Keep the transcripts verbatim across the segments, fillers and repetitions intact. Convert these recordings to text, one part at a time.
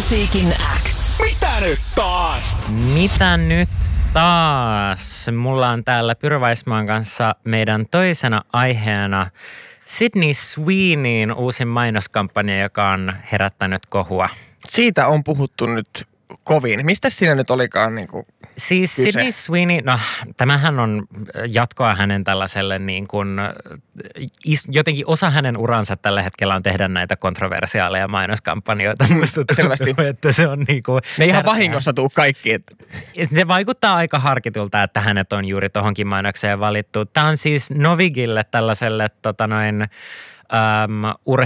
Musiikin X. Mitä nyt taas? Mitä nyt taas? Mulla on täällä Pyrvaismaan kanssa meidän toisena aiheena Sydney Sweeneyn uusin mainoskampanja, joka on herättänyt kohua. Siitä on puhuttu nyt kovin. Mistä siinä nyt olikaan niin kuin Siis kyse? Sydney Sweeney, no tämähän on jatkoa hänen tällaiselle niin kuin, jotenkin osa hänen uransa tällä hetkellä on tehdä näitä kontroversiaaleja mainoskampanjoita. Selvästi. Että se on niin kuin ne ihan vahingossa tuu kaikki. Että se vaikuttaa aika harkitulta, että hänet on juuri tohonkin mainokseen valittu. Tämä on siis Novigille tällaiselle tota noin, äm,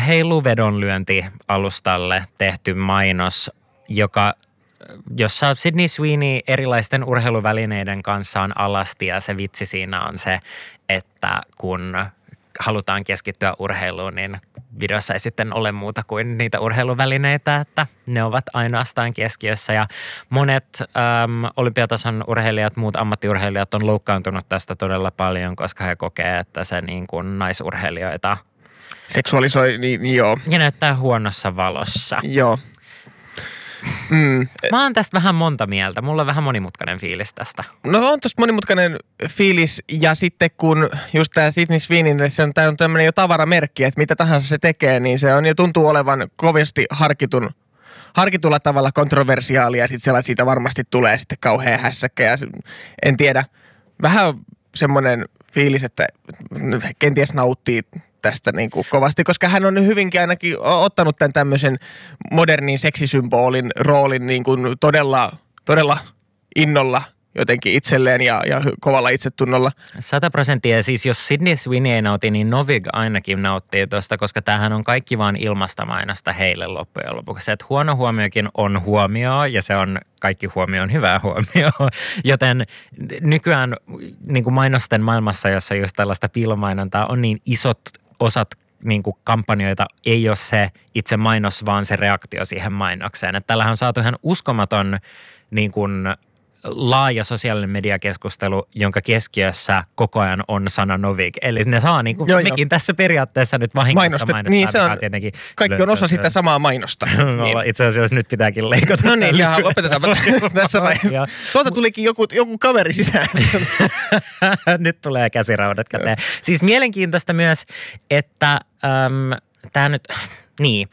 urheiluvedonlyöntialustalle tehty mainos, joka jossa Sydney Sweeney erilaisten urheiluvälineiden kanssa on alasti ja se vitsi siinä on se, että kun halutaan keskittyä urheiluun, niin videossa ei sitten ole muuta kuin niitä urheiluvälineitä, että ne ovat ainoastaan keskiössä ja monet äm, olympiatason urheilijat, muut ammattiurheilijat on loukkaantunut tästä todella paljon, koska he kokee, että se niin kuin naisurheilijoita seksuaalisoi, niin, niin joo. Ja näyttää huonossa valossa. Joo. Mm. Mä oon tästä vähän monta mieltä. Mulla on vähän monimutkainen fiilis tästä. No on tosta monimutkainen fiilis ja sitten kun just tää Sydney Sweeney, se on, tää on tämmönen jo tavaramerkki, että mitä tahansa se tekee, niin se on jo tuntuu olevan kovasti harkitun, harkitulla tavalla kontroversiaalia ja sitten sellainen siitä varmasti tulee sitten kauhean hässäkkä ja en tiedä. Vähän semmoinen fiilis, että kenties nauttii tästä niin kuin kovasti, koska hän on hyvinkin ainakin ottanut tämän tämmöisen modernin seksisymbolin roolin niin kuin todella, todella innolla jotenkin itselleen ja, ja kovalla itsetunnolla. Sata prosenttia. Siis jos Sydney Sweeney ei nauti, niin Novig ainakin nauttii tuosta, koska tämähän on kaikki vaan ilmasta mainosta heille loppujen lopuksi. Että huono huomiokin on huomio ja se on kaikki huomio on hyvää huomio. Joten nykyään niin kuin mainosten maailmassa, jossa just tällaista piilomainontaa on niin isot osat niin kuin kampanjoita ei ole se itse mainos, vaan se reaktio siihen mainokseen. Että tällähän on saatu ihan uskomaton niin kuin laaja sosiaalinen mediakeskustelu, jonka keskiössä koko ajan on sana Novig. Eli ne saa niin kuin joo, mekin jo. Tässä periaatteessa nyt vahingossa mainostaa. Niin se on, kaikki on osa sitä samaa mainosta. niin. Itse asiassa nyt pitääkin leikata. No niin, ja lopetetaan tässä vaiheessa. Tuolta tulikin joku, joku kaveri sisään. Nyt tulee käsiraudat käteen. Siis mielenkiintoista myös, että äm, tämä nyt, niin,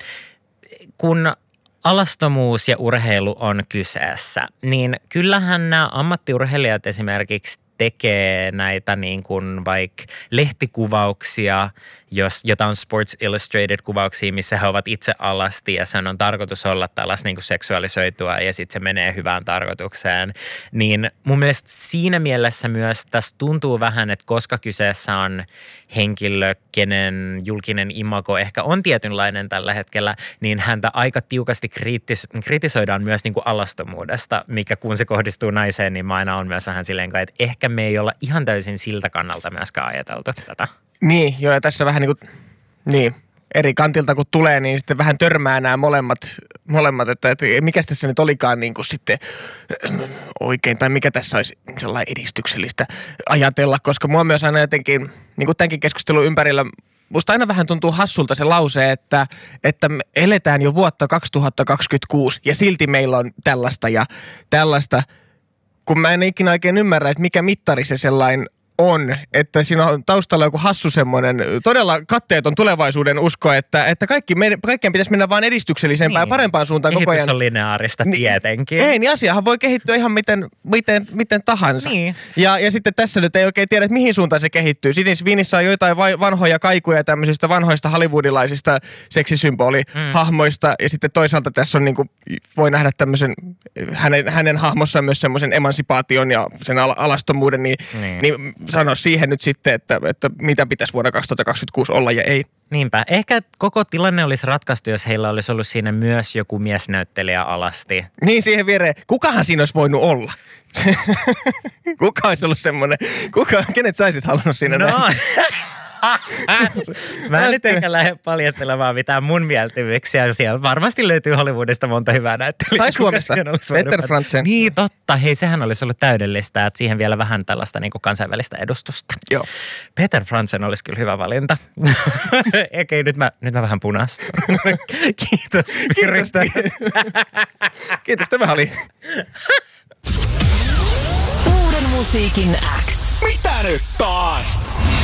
kun alastomuus ja urheilu on kyseessä, niin kyllähän nämä ammattiurheilijat esimerkiksi tekee näitä niin kuin vaikka lehtikuvauksia, jos jotain Sports Illustrated-kuvauksia, missä he ovat itse alasti ja sen on tarkoitus olla tällaista niin kuin seksuaalisoitua ja sitten se menee hyvään tarkoitukseen. Niin mun mielestä siinä mielessä myös tässä tuntuu vähän, että koska kyseessä on henkilö, kenen julkinen imago ehkä on tietynlainen tällä hetkellä, niin häntä aika tiukasti kriitis- kritisoidaan myös niin kuin alastomuudesta, mikä kun se kohdistuu naiseen, niin mä aina on myös vähän silleen, että ehkä me ei olla ihan täysin siltä kannalta myöskään ajateltu tätä. Niin, joo, ja tässä vähän niin kuin, niin, eri kantilta kun tulee, niin sitten vähän törmää nämä molemmat, molemmat että, että mikä tässä nyt olikaan niin kuin sitten oikein, tai mikä tässä olisi sellainen edistyksellistä ajatella, koska mua myös aina jotenkin, niin kuin tämänkin keskustelun ympärillä, musta aina vähän tuntuu hassulta se lause, että, että me eletään jo vuotta kaksituhattakaksikymmentäkuusi ja silti meillä on tällaista ja tällaista, kun mä en ikinä oikein ymmärrä, että mikä mittari se sellainen on, että siinä on taustalla joku hassu semmoinen todella katteeton tulevaisuuden usko, että, että kaikki me, kaikkien pitäisi mennä vaan edistyksellisempään niin. ja parempaan suuntaan koko ajan. Kehitys on lineaarista niin, tietenkin. Ei, niin asiahan voi kehittyä ihan miten, miten, miten tahansa. Niin. Ja, ja sitten tässä nyt ei oikein tiedä, että mihin suuntaan se kehittyy. Sydney Sweeneyssä on joitain vanhoja kaikuja tämmöisistä vanhoista hollywoodilaisista seksisymbolihahmoista mm. ja sitten toisaalta tässä on niin kuin, voi nähdä tämmöisen, hänen, hänen hahmossaan myös semmoisen emansipaation ja sen al- alastomuuden, niin, niin. niin sano siihen nyt sitten, että, että mitä pitäisi vuonna kaksituhattakaksikymmentäkuusi olla ja ei. Niinpä. Ehkä koko tilanne olisi ratkaistu, jos heillä olisi ollut siinä myös joku miesnäyttelijä alasti. Niin, siihen viereen. Kukahan siinä olisi voinut olla? Kuka olisi ollut semmoinen? Kuka, kenet sä olisit halunnut siinä no. Mä en nyt ehkä lähde paljastelemaan mitään mun mieltymyksiä. Siellä varmasti löytyy Hollywoodista monta hyvää näyttelijää. Tai Suomesta. Peter Frantzen. Niin, totta. Hei, sehän olisi ollut täydellistä, että siihen vielä vähän tällaista niin kuin kansainvälistä edustusta. Joo. Peter Frantzen olisi kyllä hyvä valinta. Okei, nyt mä, nyt mä vähän punastun. Kiitos. Kiitos. Kiitos, tämä oli. Uuden musiikin X. Mitä nyt taas?